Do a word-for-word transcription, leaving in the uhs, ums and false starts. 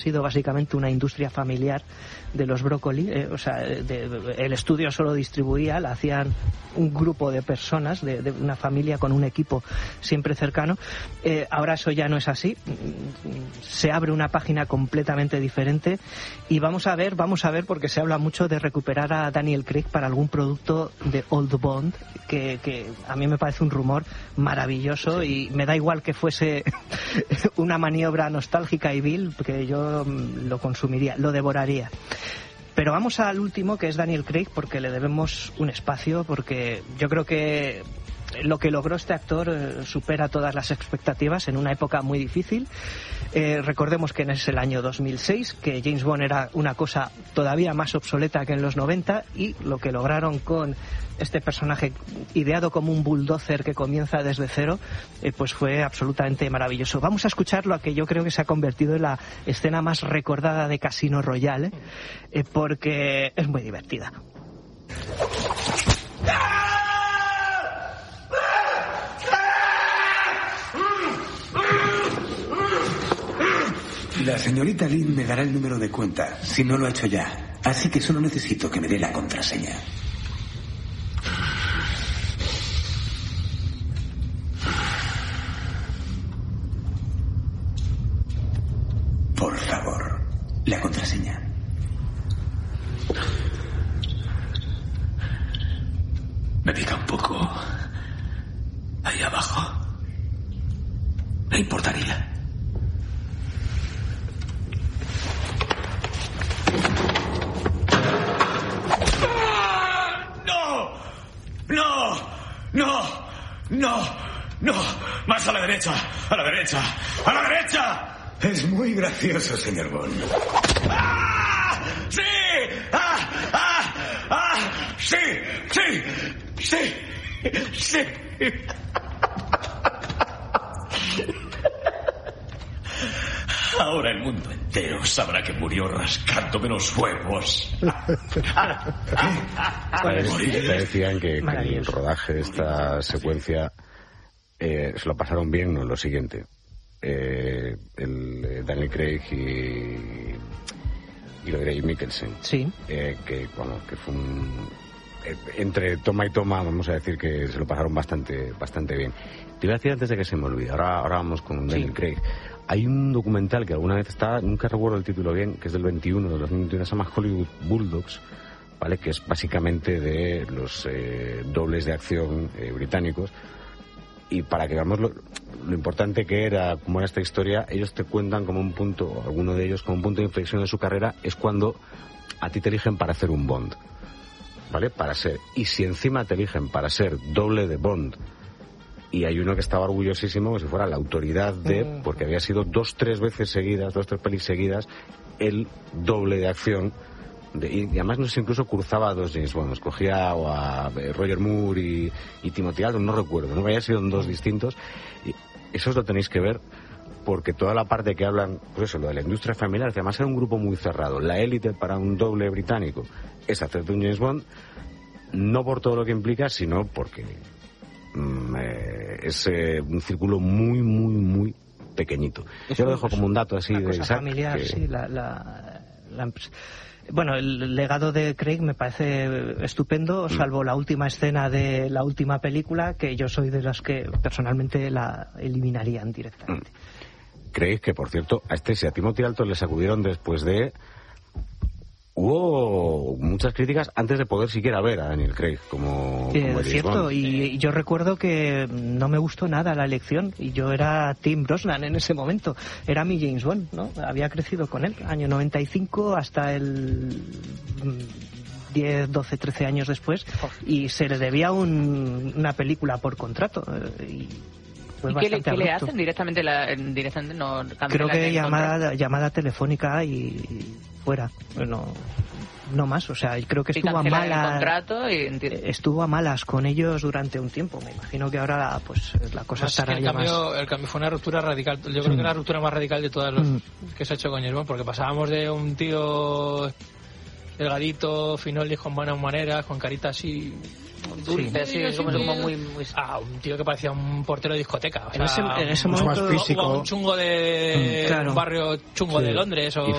sido básicamente una industria familiar de los brócoli, eh, o sea, de, de, el estudio solo distribuía, la hacían un grupo de personas, de, de una familia con un equipo siempre cercano. Eh, ahora eso ya no es así, se abre una página completamente diferente y vamos a ver, vamos a ver porque se habla mucho de recuperar a Daniel Craig para algún producto de Old Bond, que, que a mí me parece un rumor maravilloso y me da igual que fuese una maniobra nostálgica y vil, que yo lo consumiría, lo devoraría. Pero vamos al último, que es Daniel Craig, porque le debemos un espacio, porque yo creo que lo que logró este actor eh, supera todas las expectativas en una época muy difícil. Eh, recordemos que es el año dos mil seis, que James Bond era una cosa todavía más obsoleta que en los noventa, y lo que lograron con este personaje ideado como un bulldozer que comienza desde cero, eh, pues fue absolutamente maravilloso. Vamos a escucharlo, a que yo creo que se ha convertido en la escena más recordada de Casino Royale, eh, porque es muy divertida. La señorita Lynn me dará el número de cuenta, si no lo ha hecho ya. Así que solo necesito que me dé la contraseña. Por favor, la contraseña. Me pica un poco ahí abajo. ¿Le importaría? ¡No! ¡No! ¡No! ¡No! ¡Más a la derecha! ¡A la derecha! ¡A la derecha! Es muy gracioso, señor Bond. ¡Ah! ¡Sí! ¡Ah! ¡Ah! ¡Ah! ¡Sí! ¡Sí! ¡Sí! ¡Sí! Ahora el mundo entero sabrá que murió rascándome los huevos. Te decían que, que el rodaje de esta secuencia eh, se lo pasaron bien, no lo siguiente. Eh, el eh, Daniel Craig y, y lo de James Mikkelsen. Sí. Eh, que, bueno, que fue un... Eh, entre toma y toma, vamos a decir que se lo pasaron bastante bastante bien. Te iba a decir antes de que se me olvide, ahora, ahora vamos con Daniel sí. Craig. Hay un documental que alguna vez está, nunca recuerdo el título bien, que es del veintiuno, de dos mil veintiuno, se llama Hollywood Bulldogs, ¿vale? Que es básicamente de los eh, dobles de acción eh, británicos. Y para que veamos lo, lo importante que era, como era esta historia, ellos te cuentan como un punto, alguno de ellos como un punto de inflexión de su carrera, es cuando a ti te eligen para hacer un Bond, ¿vale? Para ser, y si encima te eligen para ser doble de Bond, y hay uno que estaba orgullosísimo como si fuera la autoridad de, porque había sido dos, tres veces seguidas, dos, tres pelis seguidas, el doble de acción. De, y además no sé, incluso cruzaba a dos James Bond, escogía o a Roger Moore y, y Timothy Dalton, no recuerdo, no había sido en dos distintos. Y eso lo tenéis que ver, porque toda la parte que hablan, pues eso, lo de la industria familiar, que además era un grupo muy cerrado. La élite para un doble británico es hacerte un James Bond, no por todo lo que implica, sino porque mm, eh, es eh, un círculo muy, muy, muy pequeñito. Eso, yo lo dejo como un dato así de Isaac, familiar, que... sí, la, la, la... Bueno, el legado de Craig me parece estupendo, salvo la última escena de la última película, que yo soy de las que personalmente la eliminarían directamente. Craig, que por cierto, a este, si a Timothy Dalton le sacudieron después de... Hubo muchas críticas antes de poder siquiera ver a Daniel Craig como, como eh, cierto, y yo recuerdo que no me gustó nada la elección, y yo era Tim Brosnan en ese momento, era mi James Bond, ¿no? Había crecido con él, año noventa y cinco hasta el diez, doce, trece años después, y se le debía un, una película por contrato, y ¿Y qué, le, qué le hacen directamente? La, directamente no Creo que llamada, llamada telefónica y fuera. No, no más. O sea, creo que estuvo a malas. Y... Estuvo a malas con ellos durante un tiempo. Me imagino que ahora, pues, la cosa más estará que el ya cambio, más. El cambio fue una ruptura radical. Yo creo mm. que es la ruptura más radical de todas las mm. que se ha hecho con James Bond, porque pasábamos de un tío delgadito, finoli, con buenas maneras, con carita así dulce, sí, así, como, como muy, muy... Ah, un tío que parecía un portero de discoteca. O sea, en ese, en ese mucho momento, más físico. O un chungo de claro. un barrio chungo sí. de Londres. O...